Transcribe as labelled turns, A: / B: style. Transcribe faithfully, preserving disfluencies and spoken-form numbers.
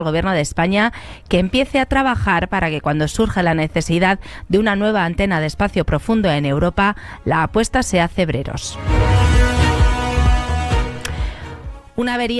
A: el Gobierno de España que empiece a trabajar para que cuando surja la necesidad de una nueva antena de espacio profundo en Europa, la apuesta sea Cebreros. Una avería